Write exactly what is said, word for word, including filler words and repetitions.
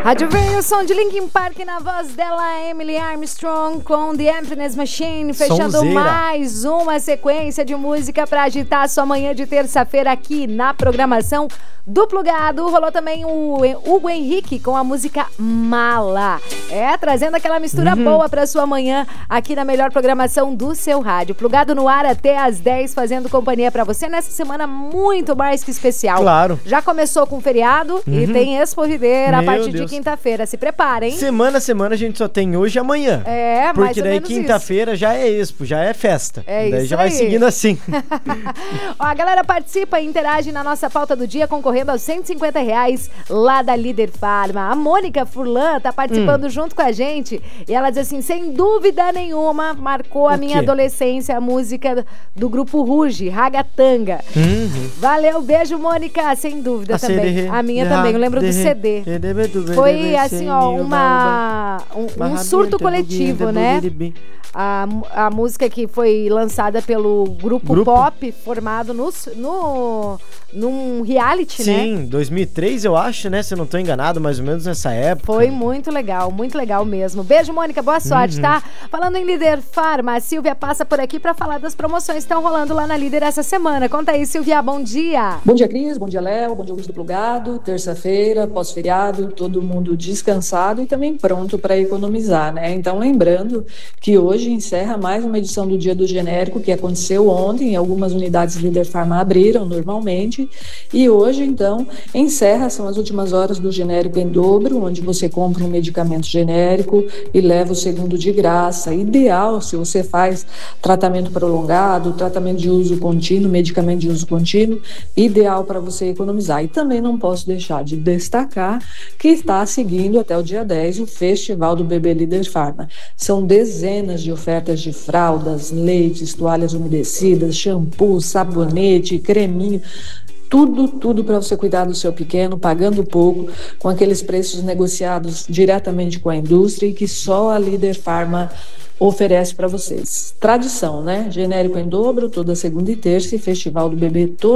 Rádio veio o som de Linkin Park na voz dela, Emily Armstrong, com The Emptiness Machine, fechando Sonzeira. mais uma sequência de música para agitar a sua manhã de terça-feira aqui na programação do Plugado. Rolou também o Hugo Henrique com a música Mala. É, trazendo aquela mistura uhum. boa para sua manhã aqui na melhor programação do seu rádio. Plugado no ar até às dez, fazendo companhia para você nessa semana muito mais que especial. Claro. Já começou com feriado uhum. e tem Expo Videira a partir Deus. de quinta-feira. Se preparem. Semana a semana a gente só tem hoje e amanhã. É, mais Porque ou daí menos quinta-feira já é Expo, já é festa. É daí isso já vai aí. seguindo assim. Ó, a galera participa e interage na nossa pauta do dia, concorrendo aos cento e cinquenta reais lá da Líder Farma. A Mônica Furlan tá participando hum. junto com a gente e ela diz assim, sem dúvida nenhuma, marcou a o minha quê? adolescência a música do grupo Ruge, Ragatanga. Uhum. Valeu, beijo, Mônica, sem dúvida a também. C D, a minha também, eu lembro do C D. Foi assim, ó, uma, um, um surto coletivo, né? A, a música que foi lançada pelo grupo, grupo? Pop, formado no, no, num reality, Sim, né? Sim, dois mil e três eu acho, né? Se eu não tô enganado, mais ou menos nessa época. Foi muito legal, muito legal mesmo. Beijo, Mônica, boa sorte, uhum. tá? Falando em Líder Farma, a Silvia passa por aqui pra falar das promoções que estão rolando lá na Líder essa semana. Conta aí, Silvia, bom dia. Bom dia, Cris, bom dia, Léo, bom dia, Augusto do Plugado. Terça-feira, pós-feriado, todo mundo descansado e também pronto para economizar, né? Então, lembrando que hoje encerra mais uma edição do Dia do Genérico, que aconteceu ontem, algumas unidades Líder Farma abriram normalmente, e hoje, então, encerra, são as últimas horas do genérico em dobro, onde você compra um medicamento genérico e leva o segundo de graça. Ideal se você faz tratamento prolongado, tratamento de uso contínuo, medicamento de uso contínuo, ideal para você economizar. E também não posso deixar de destacar que está seguindo até o dia dez o Festival do Bebê Líder Farma. São dezenas de ofertas de fraldas, leites, toalhas umedecidas, shampoo, sabonete, creminho, tudo, tudo para você cuidar do seu pequeno, pagando pouco, com aqueles preços negociados diretamente com a indústria e que só a Líder Farma oferece para vocês. Tradição, né? Genérico em dobro, toda segunda e terça e Festival do Bebê todo